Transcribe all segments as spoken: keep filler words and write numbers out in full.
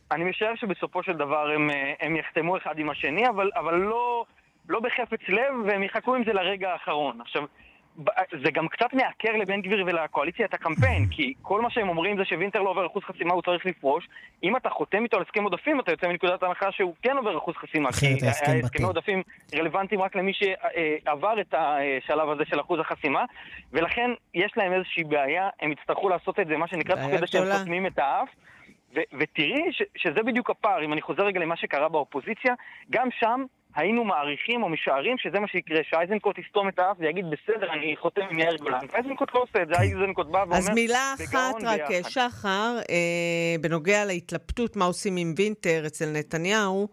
אני משער שבסופו של דבר הם, הם יחתמו אחד עם השני, אבל, אבל לא, לא בחפץ לב, והם יחכו עם זה לרגע האחרון. עכשיו, זה גם קצת מעקר לבן גביר ולקואליציה את הקמפיין, כי כל מה שהם אומרים זה שווינטר לא עובר אחוז חסימה, הוא צריך לפרוש. אם אתה חותם איתו על הסכם עודפים, אתה יוצא מנקודת ההנחה שהוא כן עובר אחוז חסימה, כי הסכם עודפים רלוונטיים רק למי שעבר את השלב הזה של אחוז החסימה, ולכן יש להם איזושהי בעיה, הם יצטרכו לעשות את זה, מה שנקרא תוך כדי שהם חותמים את האף, ותראי שזה בדיוק הפער. אם אני חוזר רגע למה שקרה באופוזיציה, גם שם היינו מעריכים או משערים שזה מה שיקרה, שאייזנקוט יסתום את האף ויגיד בסדר, אני חותם עם יאיר גולן. אייזנקוט לא עושה את זה, אייזנקוט בא ואומר... אז מילה אחת רק, שחר, אה, בנוגע להתלבטות מה עושים עם וינטר אצל נתניהו,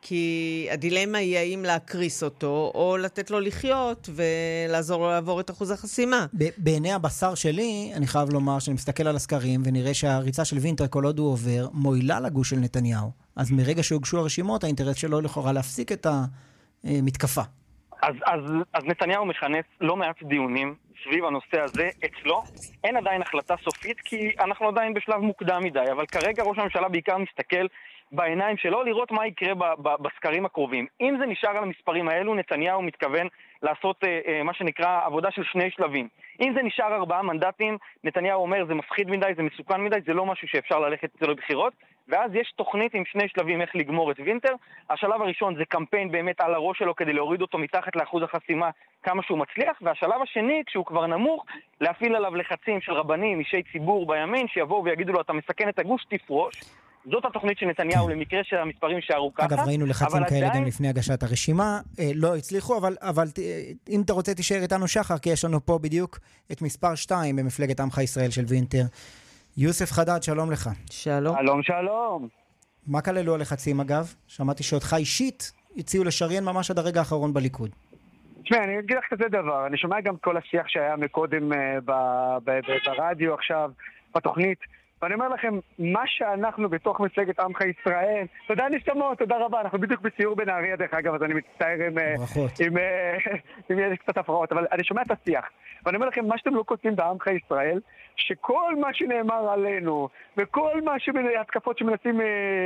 כי הדילמה היא האם להקריס אותו, או לתת לו לחיות ולעזור לו לעבור את אחוז החסימה. בעיני הבשר שלי, אני חייב לומר שאני מסתכל על הסקרים, ונראה שהריצה של וינטר כל עוד הוא עובר, מועילה לגוש של נתניהו. אז מרגע שהוגשו הרשימות, האינטרס שלו לכאורה להפסיק את המתקפה. אז, אז, אז נתניהו מכנס לא מעט דיונים סביב הנושא הזה אצלו. אין עדיין החלטה סופית, כי אנחנו עדיין בשלב מוקדם מדי, אבל כרגע ראש הממשלה בעיקר מסתכל בעיניים שלו לראות מה יקרה ב- ב- בסקרים הקרובים. אם זה נשאר על המספרים האלו, נתניהו מתכוון לעשות אה, אה, מה שנקרא עבודה של שני שלבים. אם זה נשאר ארבעה מנדטים, נתניהו אומר זה מפחיד מדי, זה מסוכן מדי, זה לא משהו שאפשר ללכת אצלו בבחירות, ואז יש תוכנית עם שני שלבים איך לגמור את וינטר. השלב הראשון זה קמפיין באמת על הראש שלו כדי להוריד אותו מתחת לאחוז החסימה כמה שהוא מצליח, והשלב השני, כשהוא כבר נמוך, להפעיל עליו לחצים של רבנים, אישי ציבור בימין, שיבואו ויגידו לו אתה מסכן את הגוש, תפרוש. זאת התוכנית של נתניהו למקרה שהמספרים שערו ככה. אגב, ראינו לחצים כאלה עדיין... גם לפני הגשת הרשימה, לא הצליחו, אבל, אבל אם אתה רוצה תישאר איתנו שחר, כי יש לנו פה בדיוק את מספר שתיים במפלגת עמך ישראל של וינטר. יוסף חדד, שלום לך. שלום. שלום, שלום. מה כללו הלחצים אגב? שמעתי שאותך אישית הציעו לשריין ממש עד הרגע האחרון בליכוד. תשמע, אני אגיד לך כזה דבר, אני שומע גם כל השיח שהיה מקודם ברדיו עכשיו, בתוכנית, ואני אומר לכם, מה שאנחנו בתוך מפלגת עמך ישראל, תודה נשתמות, תודה רבה, אנחנו בדיוק בסיור בנהריה דרך אגב, אז אני מצטער עם, עם, עם, עם קצת הפרעות, אבל אני שומע את השיח, ואני אומר לכם, מה שאתם לא כותבים בעמך ישראל, שכל מה שנאמר עלינו, וכל מה שהתקפות שמנסים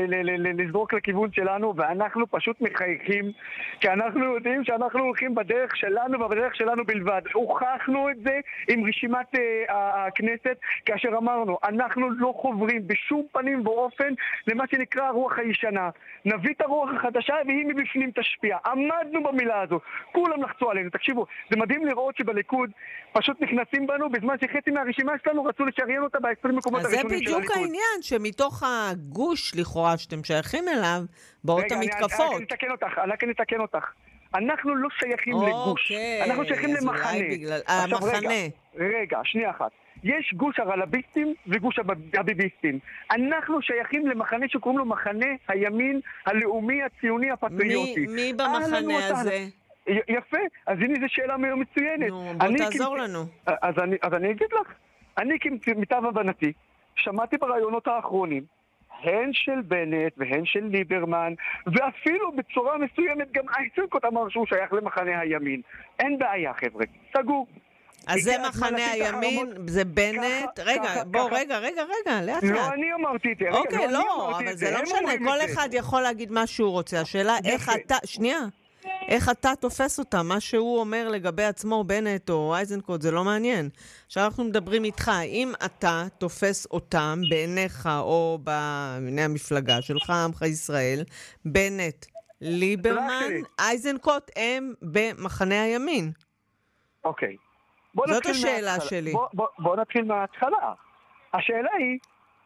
לזרוק לכיוון שלנו, ואנחנו פשוט מחייכים, כי אנחנו יודעים שאנחנו הולכים בדרך שלנו, ובדרך שלנו בלבד. הוכחנו את זה עם רשימת הכנסת, כאשר אמרנו, אנחנו לא חוברים בשום פנים ואופן למה שנקרא הרוח הישנה. נביא את הרוח החדשה, והיא מבפנים תשפיע. עמדנו במילה הזו. כולם לחצו עלינו. תקשיבו, זה מדהים לראות שבליכוד פשוט נכנסים בנו, בזמן שחצי מהרשימה שלנו רצו לשריין אותה ב-עשרים מקומות הראשונים של הליכוד. אז זה בדיוק העניין, שמתוך הגוש לכאורה שאתם שייכים אליו, באות המתקפות. רגע, אני אתקן אותך, אני אתקן אותך. אנחנו לא שייכים לגוש. אנחנו שייכים למחנה. המחנה. רגע, שנייה אחת. יש גוש הרלביסטים וגוש הביביסטים. אנחנו שייכים למחנה שקוראים לו מחנה הימין הלאומי הציוני הפטריוטי. מי במחנה הזה? יפה, אז הנה זו שאלה מצוינת. נו, בוא תעזור לנו. אז אני, אז אני אגיד לך, אני כמיטב הבנתי, שמעתי ברעיונות האחרונים, הן של בנט והן של ליברמן, ואפילו בצורה מסוימת גם איזנקוט אמר שהוא שייך למחנה הימין. אין בעיה חבר'ה, סגור. אז זה מחנה הימין, זה בנט, רגע, בוא, רגע, רגע, רגע, לאט לאט. לא, אני אמרתי את זה. אוקיי, לא, אבל זה לא משנה, כל אחד יכול להגיד מה שהוא רוצה. השאלה, איך אתה, שנייה, איך אתה תופס אותה, מה שהוא אומר לגבי עצמו, בנט או איזנקוט, זה לא מעניין. עכשיו אנחנו מדברים איתך, אם אתה תופס אותם בעיניך או בעיני המפלגה שלך, עמך ישראל, בנט, ליברמן, איזנקוט, הם במחנה הימין. אוקיי. זאת השאלה שלי. בוא, בוא, בוא נתחיל מההתחלה. השאלה היא,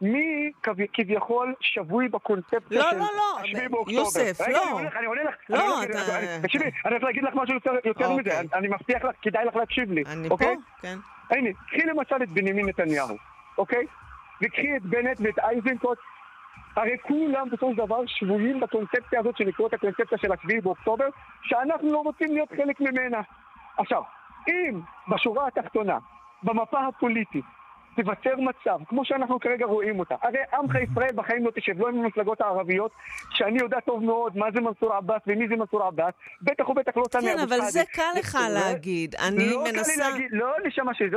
מי כביכול שבוי בקונספציה לא, של לא, לא, השביעי באוקטובר? יוסף, רגע, לא. אני עונה לך, אני עונה לך. לא, אני, אתה... אני, תקשיבי, אני רוצה להגיד לך משהו יותר, יותר אוקיי. מזה. אני, אני מבטיח לך, כדאי לך להקשיב לי. אני אוקיי? פה, כן. הנה, קחי למשל את בנימין נתניהו, אוקיי? וקחי את בנט ואת איזנקוט. הרי כולם בסופו של דבר שבויים בקונספציה הזאת שנקראת הקונספציה של השביעי באוקטובר, שאנחנו לא רוצים להיות חלק ממנה. עכשיו, אם בשורה התחתונה, במפה הפוליטית, תיווצר מצב, כמו שאנחנו כרגע רואים אותה, הרי עמך ישראל בחיים לא תשב, לא עם המפלגות הערביות, שאני יודע טוב מאוד מה זה מנסור עבאס ומי זה מנסור עבאס, בטח ובטח לא סמי אבו שחאדה. כן, אבל זה קל לך להגיד, אני מנסה... לא קל לי להגיד, לא נשמה שלי,